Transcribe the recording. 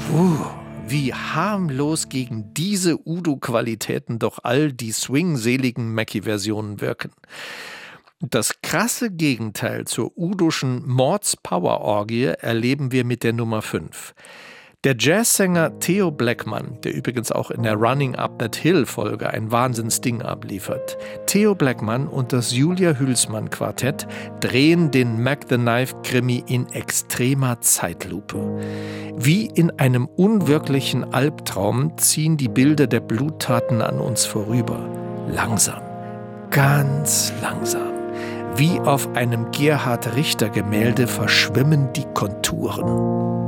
Wie harmlos gegen diese Udo-Qualitäten doch all die swing-seligen Mackie-Versionen wirken. Das krasse Gegenteil zur Udoschen Mords-Power-Orgie erleben wir mit der Nummer 5. Der Jazzsänger Theo Blackman, der übrigens auch in der Running Up That Hill-Folge ein Wahnsinnsding abliefert. Theo Blackman und das Julia Hülsmann-Quartett drehen den Mac the Knife-Krimi in extremer Zeitlupe. Wie in einem unwirklichen Albtraum ziehen die Bilder der Bluttaten an uns vorüber. Langsam, ganz langsam. Wie auf einem Gerhard Richter-Gemälde verschwimmen die Konturen.